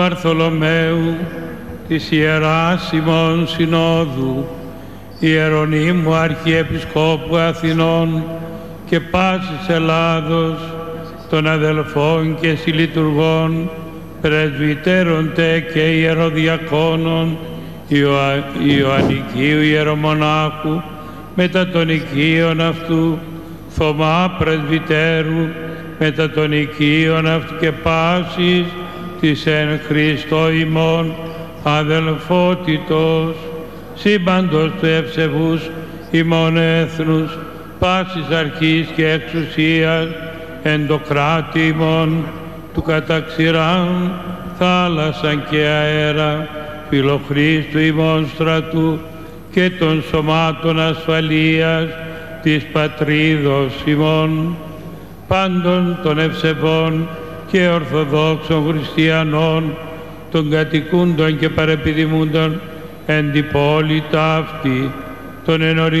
Βαρθολομαίου της Ιεράς ημών Συνόδου, Ιερονύμου Αρχιεπισκόπου Αθηνών και πάσης Ελλάδος, των αδελφών και συλλειτουργών, πρεσβυτέρων τε και ιεροδιακόνων, Ιωαννικίου Ιερομονάχου, μετά των οικείων αυτού, Θωμά πρεσβυτέρου, μετά των οικείων αυτού και πάσης της εν Χριστώ ημών αδελφότητος, σύμπαντος του ευσεβούς ημών έθνους, πάσης αρχής και εξουσίας, εν το κράτη ημών, του καταξηράν, θάλασσαν και αέρα, φιλοχρίστου ημών στρατού και των σωμάτων ασφαλείας της πατρίδος ημών, πάντων των ευσεβών και ορθοδόξων χριστιανών, των κατοικούντων και παρεπιδημούντων εν την πόλη ταύτη, των